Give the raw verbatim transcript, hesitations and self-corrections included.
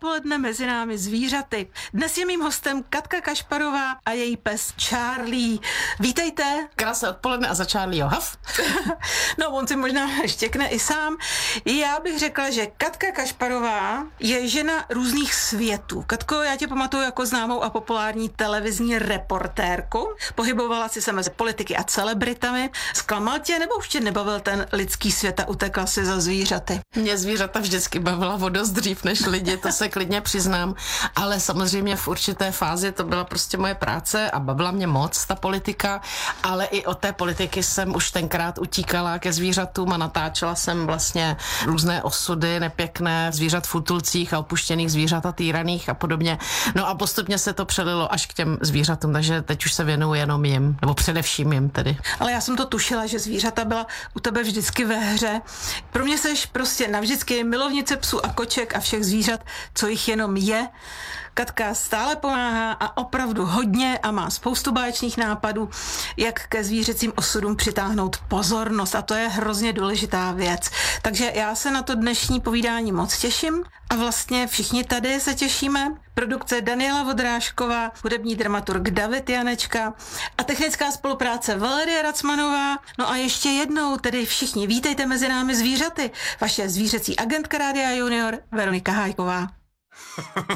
Odpoledne mezi námi zvířaty. Dnes je mým hostem Katka Kašparová a její pes Charlie. Vítejte. Krásné odpoledne a za Charlieho haf. No, on si možná štěkne i sám. Já bych řekla, že Katka Kašparová je žena různých světů. Katko, já tě pamatuju jako známou a populární televizní reportérku. Pohybovala si se mezi politiky a celebritami. Zklamal tě nebo už tě nebavil ten lidský svět a utekla si za zvířaty? Mě zvířata vždycky bavila o dost dřív než lidi, to se klidně přiznám, ale samozřejmě v určité fázi to byla prostě moje práce a bavila mě moc ta politika, ale i od té politiky jsem už tenkrát utíkala ke zvířatům a natáčela jsem vlastně různé osudy nepěkné zvířat v útulcích a opuštěných zvířat a týraných a podobně. No a postupně se to přelilo až k těm zvířatům, takže teď už se věnuju jenom jim, nebo především jim tedy. Ale já jsem to tušila, že zvířata byla u tebe vždycky ve hře. Pro mě seš prostě navždycky milovnice psů a koček a všech zvířat, co jich jenom je. Katka stále pomáhá a opravdu hodně a má spoustu báječných nápadů, jak ke zvířecím osudům přitáhnout pozornost a to je hrozně důležitá věc. Takže já se na to dnešní povídání moc těším a vlastně všichni tady se těšíme. Produkce Daniela Vodrážková, hudební dramaturg David Janečka a technická spolupráce Valerie Racmanová. No a ještě jednou tedy všichni vítejte mezi námi zvířaty. Vaše zvířecí agentka Rádia Junior Veronika Hájková.